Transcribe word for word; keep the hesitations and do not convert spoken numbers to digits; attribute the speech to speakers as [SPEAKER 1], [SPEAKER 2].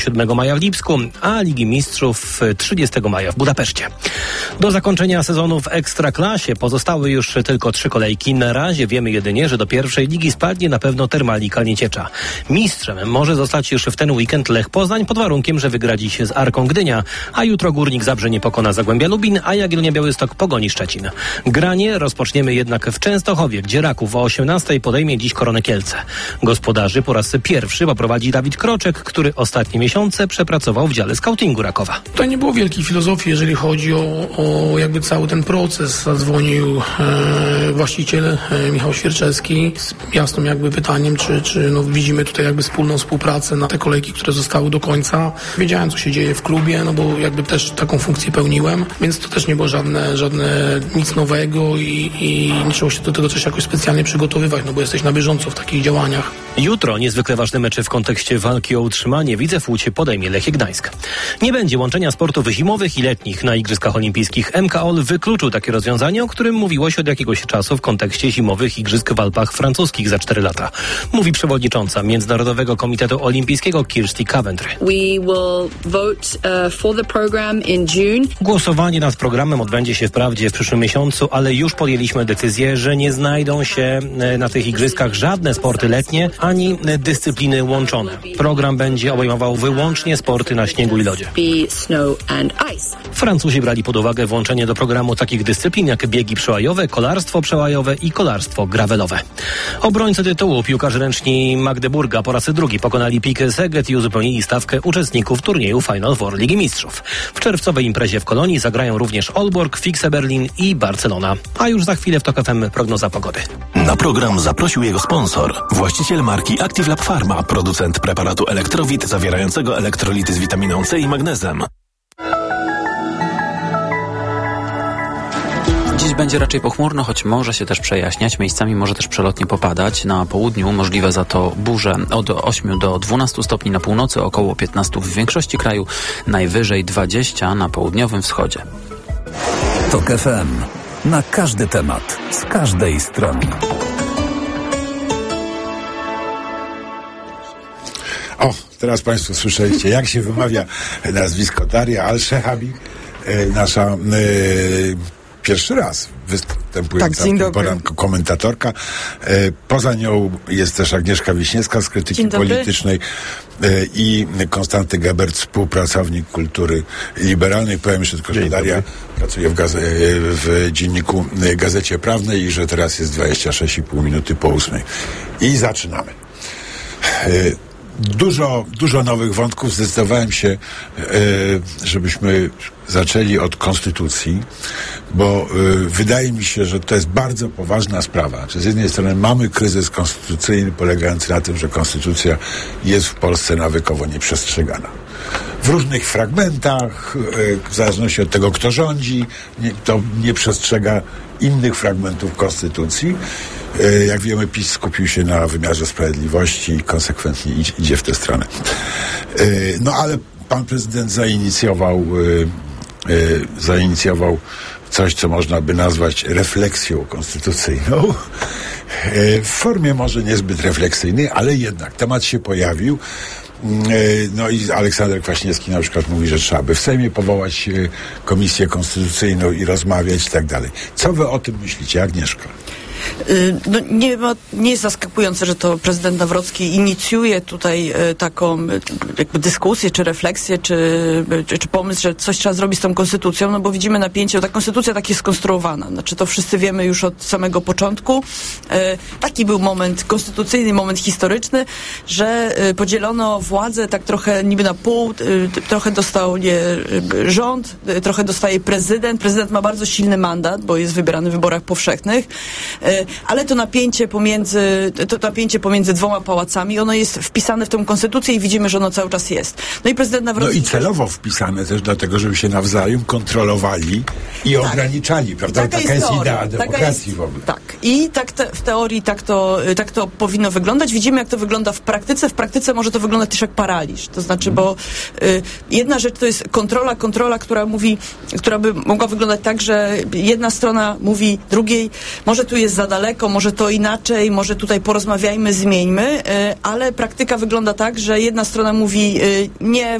[SPEAKER 1] siódmego maja w Lipsku, a Ligi Mistrzów trzydziestego maja w Budapeszcie. Do zakończenia sezonu w Ekstraklasie pozostały już tylko trzy kolejki. Na razie wiemy jedynie, że do pierwszej ligi spadnie na pewno Termalika Nieciecza. Mistrzem może zostać już w ten weekend Lech Poznań pod warunkiem, że wygra dziś z Arką Gdynia, a jutro Górnik Zabrze nie pokona Zagłębia Lubin, a Jagiellonia Białystok pogoni Szczecin. Granie rozpoczniemy jednak w Częstochowie, gdzie Raków o osiemnastej podejmie dziś Koronę Kielce. Gospodarzy po raz pierwszy poprowadzi Dawid Kroczek, który ostatnie miesiące przepracował w dziale skautingu Rakowa.
[SPEAKER 2] To nie było wielkiej filozofii, jeżeli chodzi o, o jakby cały ten proces. Zadzwonił e, właściciel e, Michał Świerczewski z jasnym jakby pytaniem, czy, czy no, widzimy tutaj jakby wspólną współpracę na te kolejki, które zostały do końca. Wiedziałem, co się dzieje w klubie, no bo jakby też taką funkcję pełniłem, więc to też nie było żadne, żadne nic nowego i, i nie trzeba się do tego też jakoś specjalnie przygotowywać, no bo jesteś na bieżąco w takich działaniach.
[SPEAKER 1] Jutro niezwykle ważne mecze w kontekście walki o utrzymanie. Widzew Łódź podejmie Lechia Gdańsk. Nie będzie łączenia sportów zimowych i letnich na Igrzyskach Olimpijskich. M K O L wykluczył takie rozwiązanie, o którym mówiło się od jakiegoś czasu w kontekście zimowych Igrzysk w Alpach francuskich za cztery lata. Mówi przewodnicząca Międzynarodowego Komitetu Olimpijskiego Kirsty Coventry.
[SPEAKER 3] We will vote uh, for the program in June.
[SPEAKER 1] Głosowanie nad programem odbędzie się wprawdzie w przyszłym miesiącu, ale już podjęliśmy decyzję, że nie znajdą się na tych igrzyskach żadne sporty letnie ani dyscypliny łączone. Program będzie obejmował wyłącznie sporty na śniegu i lodzie. Francuzi brali pod uwagę włączenie do programu takich dyscyplin jak biegi przełajowe, kolarstwo przełajowe i kolarstwo gravelowe. Obrońcy tytułu, piłkarze ręczni Magdeburga po raz drugi pokonali Pikę Szeged i uzupełnili stawkę uczestników turnieju Final Four Ligi Mistrzów. W czerwcowej imprezie w Kolonii zagrają również Aalborg, Fikse Berlin i Barcelona. A już za chwilę w Tok F M prognoza pogody.
[SPEAKER 4] Na program zaprosił jego sponsor, właściciel marki Active Lab Pharma, producent preparatu Elektrowit zawierającego elektrolity z witaminą C i magnezem.
[SPEAKER 5] Dziś będzie raczej pochmurno, choć może się też przejaśniać. Miejscami może też przelotnie popadać. Na południu możliwe za to burze od ośmiu do dwunastu stopni na północy, około piętnaście w większości kraju, najwyżej dwadzieścia na południowym wschodzie.
[SPEAKER 6] Tok F M. Na każdy temat, z każdej strony.
[SPEAKER 7] O, teraz Państwo słyszeliście, jak się wymawia nazwisko Daria Al-Shehabi, e, nasza e, pierwszy raz występująca tak, w tym poranku komentatorka. E, poza nią jest też Agnieszka Wiśniewska z Krytyki Politycznej e, i Konstanty Gebert, współpracownik kultury liberalnej. Powiem jeszcze tylko, że Daria pracuje w, gaze- w dzienniku Gazecie Prawnej i że teraz jest dwadzieścia sześć i pół minuty po ósmej. I zaczynamy. E, Dużo, dużo nowych wątków. Zdecydowałem się, e, żebyśmy zaczęli od konstytucji, bo e, wydaje mi się, że to jest bardzo poważna sprawa. Czy z jednej strony mamy kryzys konstytucyjny polegający na tym, że konstytucja jest w Polsce nawykowo nieprzestrzegana. W różnych fragmentach, e, w zależności od tego, kto rządzi, nie, to nie przestrzega innych fragmentów konstytucji. Jak wiemy, PiS skupił się na wymiarze sprawiedliwości i konsekwentnie idzie w tę stronę. No ale pan prezydent zainicjował, zainicjował coś, co można by nazwać refleksją konstytucyjną. W formie może niezbyt refleksyjnej, ale jednak temat się pojawił. No i Aleksander Kwaśniewski na przykład mówi, że trzeba by w Sejmie powołać komisję konstytucyjną i rozmawiać i tak dalej. Co wy o tym myślicie, Agnieszka?
[SPEAKER 8] No, nie, ma, nie jest zaskakujące, że to prezydent Nawrocki inicjuje tutaj e, taką e, jakby dyskusję, czy refleksję, czy, czy, czy pomysł, że coś trzeba zrobić z tą konstytucją, no bo widzimy napięcie, ta konstytucja tak jest skonstruowana. Znaczy to wszyscy wiemy już od samego początku. E, taki był moment konstytucyjny, moment historyczny, że e, podzielono władzę tak trochę niby na pół, e, trochę dostał nie, rząd, e, trochę dostaje prezydent. Prezydent ma bardzo silny mandat, bo jest wybierany w wyborach powszechnych. E, ale to napięcie pomiędzy, to napięcie pomiędzy dwoma pałacami, ono jest wpisane w tę konstytucję i widzimy, że ono cały czas jest. No i prezydent Nawrocki...
[SPEAKER 7] No i celowo wpisane też dlatego, żeby się nawzajem kontrolowali i tak. ograniczali, prawda? I taka, taka jest, jest idea demokracji jest, w ogóle.
[SPEAKER 8] Tak. I tak te, w teorii tak to, tak to powinno wyglądać. Widzimy, jak to wygląda w praktyce. W praktyce może to wyglądać też jak paraliż. To znaczy, hmm. bo y, jedna rzecz to jest kontrola, kontrola, która mówi, która by mogła wyglądać tak, że jedna strona mówi drugiej, może tu jest za daleko, może to inaczej, może tutaj porozmawiajmy, zmieńmy, ale praktyka wygląda tak, że jedna strona mówi nie,